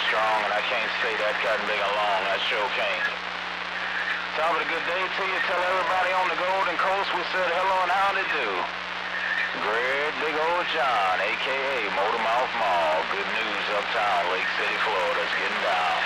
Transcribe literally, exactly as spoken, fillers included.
strong, and I can't say that cutting big and long. I sure can't. Top of the good day to you. Tell everybody on the Golden Coast we said hello and how they do. Great Big Old John, a k a. Motormouth Mall. Good news uptown, Lake City, Florida's getting down.